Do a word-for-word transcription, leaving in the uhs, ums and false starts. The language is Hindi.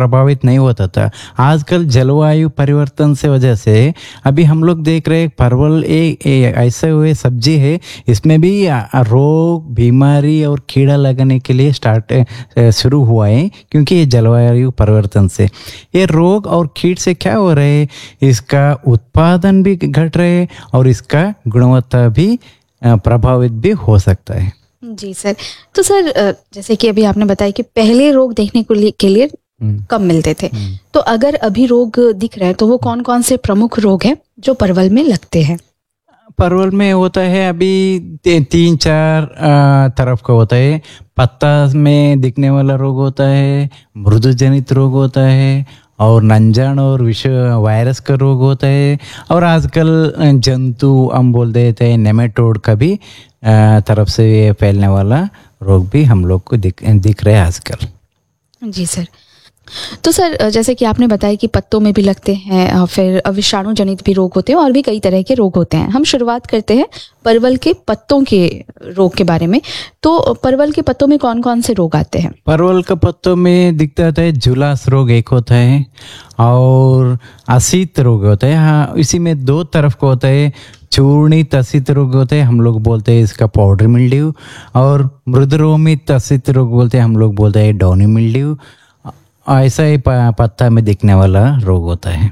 प्रभावित नहीं होता था। आजकल जलवायु परिवर्तन से वजह से अभी हम लोग देख रहे हैं परवल एक ऐसे हुए सब्जी है, इसमें भी रोग बीमारी और कीड़ा लगने के लिए स्टार्ट शुरू हुआ है, क्योंकि ये जलवायु परिवर्तन से ये रोग और कीट से क्या हो रहे हैं, इसका उत्पादन भी घट रहे है और इसका गुणवत्ता भी प्रभावित भी हो सकता है। जी सर, तो सर जैसे कि अभी आपने बताया कि पहले रोग देखने को लिए, के लिए कम मिलते थे, तो अगर अभी रोग दिख रहे हैं तो वो कौन कौन से प्रमुख रोग हैं जो परवल में लगते हैं? परवल में होता है अभी तीन चार तरफ का होता है। पत्ता में दिखने वाला रोग होता है, मृदु जनित रोग होता है, और नंजान और विष वायरस का रोग होता है, और आजकल जंतु हम बोल देते हैं नेमेटोड का भी तरफ से फैलने वाला रोग भी हम लोग को दिख दिख रहे हैं आजकल। जी सर, तो सर जैसे कि आपने बताया कि पत्तों में भी लगते हैं, फिर विषाणु जनित भी रोग होते हैं और भी कई तरह के रोग होते हैं। हम शुरुआत करते हैं परवल के पत्तों के रोग के बारे में। तो परवल के पत्तों में कौन कौन से रोग आते हैं? परवल का पत्तों में दिखता है जुलास रोग एक होता है और असित रोग होता है। हाँ, इसी में दो तरफ को होता है, चूर्णित असित रोग होते हैं, हम लोग बोलते हैं इसका पाउडर मिल्ड्यू, और मृदुरोमित असित रोग बोलते हैं, हम लोग बोलते हैं डाउनी मिल्ड्यू। ऐसा ही पत्ता में दिखने वाला रोग होता है।